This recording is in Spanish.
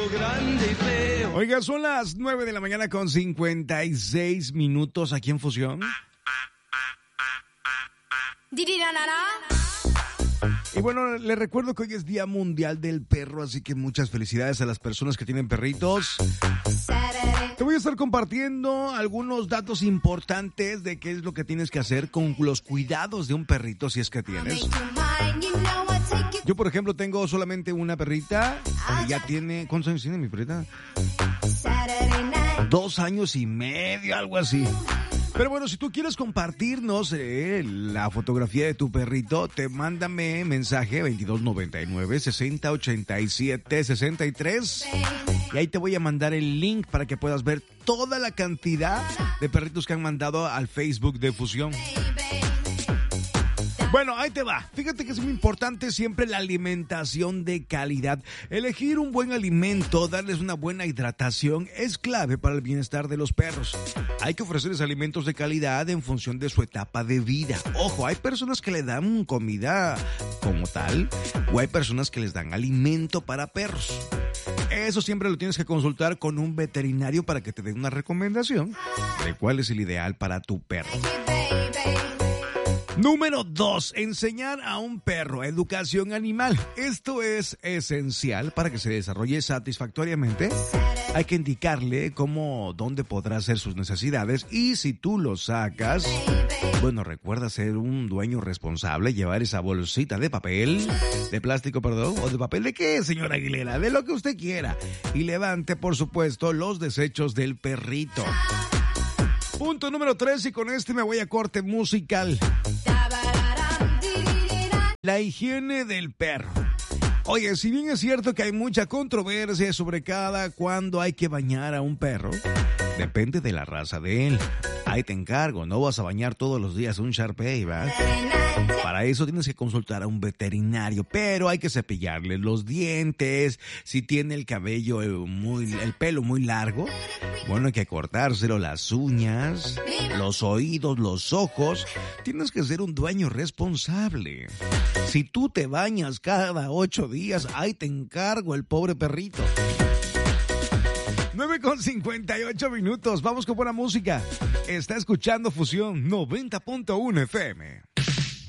grande y feo. Oiga, son las 9 de la mañana con 56 minutos aquí en Fusión. Y bueno, les recuerdo que hoy es Día Mundial del Perro, así que muchas felicidades a las personas que tienen perritos. Te voy a estar compartiendo algunos datos importantes de qué es lo que tienes que hacer con los cuidados de un perrito si es que tienes. Yo, por ejemplo, tengo solamente una perrita y ya tiene... ¿Cuántos años tiene mi perrita? 2 años y medio, algo así. Pero bueno, si tú quieres compartirnos la fotografía de tu perrito, mándame mensaje 2299-6087-63 y ahí te voy a mandar el link para que puedas ver toda la cantidad de perritos que han mandado al Facebook de Fusión. Bueno, ahí te va. Fíjate que es muy importante siempre la alimentación de calidad. Elegir un buen alimento, darles una buena hidratación, es clave para el bienestar de los perros. Hay que ofrecerles alimentos de calidad en función de su etapa de vida. Ojo, hay personas que le dan comida como tal, o hay personas que les dan alimento para perros. Eso siempre lo tienes que consultar con un veterinario para que te dé una recomendación de cuál es el ideal para tu perro. Número 2, enseñar a un perro educación animal. Esto es esencial para que se desarrolle satisfactoriamente. Hay que indicarle dónde podrá hacer sus necesidades y si tú lo sacas, bueno, recuerda ser un dueño responsable, llevar esa bolsita de papel, de plástico, perdón, o de papel de qué, señora Aguilera, de lo que usted quiera. Y levante, por supuesto, los desechos del perrito. Punto número 3 y con este me voy a corte musical. La higiene del perro. Oye, si bien es cierto que hay mucha controversia sobre cuándo hay que bañar a un perro, depende de la raza de él. Ahí te encargo, no vas a bañar todos los días un Shar-Pei, ¿verdad? Para eso tienes que consultar a un veterinario, pero hay que cepillarle los dientes. Si tiene el cabello el pelo muy largo, bueno, hay que cortárselo, las uñas, los oídos, los ojos. Tienes que ser un dueño responsable. Si tú te bañas cada 8 días, ahí te encargo el pobre perrito. 9:58 minutos, vamos con buena música. Está escuchando Fusión 90.1 FM.